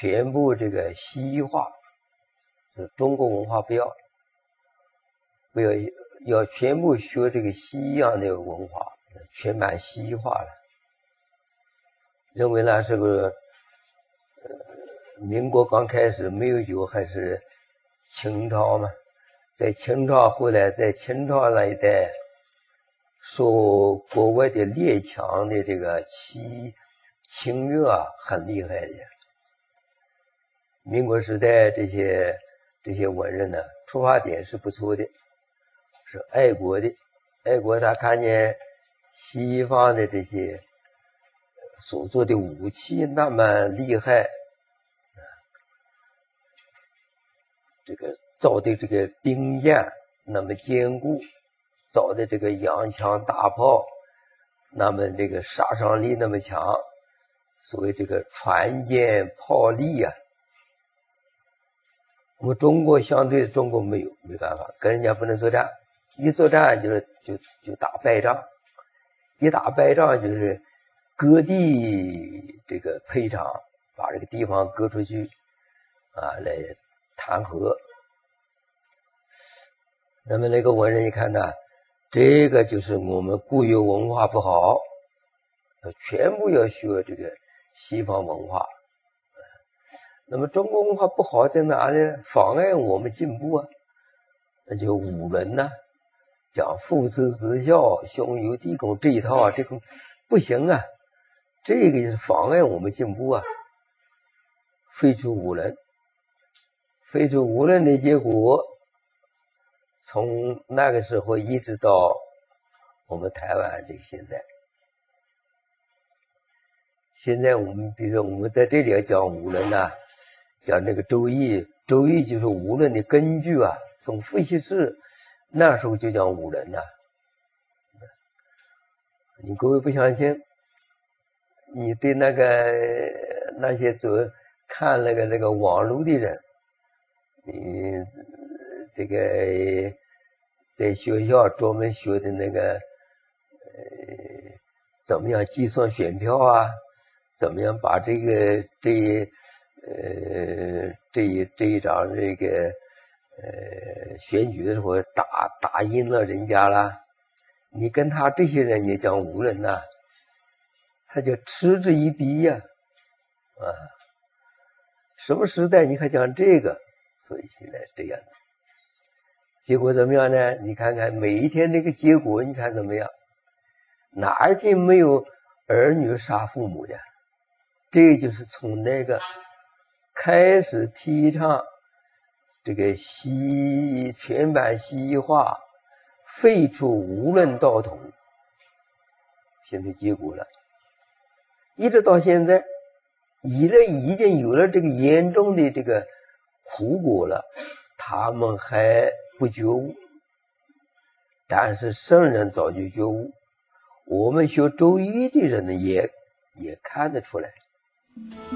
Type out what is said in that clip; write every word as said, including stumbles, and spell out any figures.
全部这个西化，中国文化不要，不要要全部学这个西洋的文化，全盘西化了。认为呢是个呃，民国刚开始没有久，还是清朝嘛，在清朝后来在清朝那一带，受国外的列强的这个欺侵略啊，很厉害的。民国时代这些这些文人呢，出发点是不错的，是爱国的，爱国他看见西方的这些所做的武器那么厉害，这个造的这个兵舰那么坚固，造的这个洋枪大炮那么这个杀伤力那么强，所谓这个船坚炮利啊。我们中国相对中国没有没办法，跟人家不能作战，一作战就是就就打败仗，一打败仗就是割地这个赔偿，把这个地方割出去啊来谈和。那么那个文人一看呢，这个就是我们固有文化不好，全部要学这个西方文化。那么中国文化不好在哪呢？妨碍我们进步啊，那就五伦呐、啊，讲父慈子孝、兄友弟恭这一套啊，这个不行啊，这个是妨碍我们进步啊。废除五伦，废除五伦的结果，从那个时候一直到我们台湾这个现在，现在我们比如说我们在这里要讲五伦呐、啊。讲这个周易，周易就是五伦的根据啊。从伏羲氏那时候就讲五伦呐、啊。你各位不相信，你对那个那些走看那个那个网络的人，你这个在学校专门学的那个呃，怎么样计算选票啊？怎么样把这个这。呃，这一这一场这个呃选举的时候打打赢了人家了，你跟他这些人也讲无人呐、啊，他就嗤之以鼻呀、啊，啊，什么时代你还讲这个？所以现在是这样的，结果怎么样呢？你看看每一天这个结果，你看怎么样？哪一天没有儿女杀父母的？这就是从那个。开始提倡这个西全盘西化，废除无论道统，现在结果了，一直到现在，已了已经有了这个严重的这个苦果了，他们还不觉悟，但是圣人早就觉悟，我们学周易的人呢也也看得出来。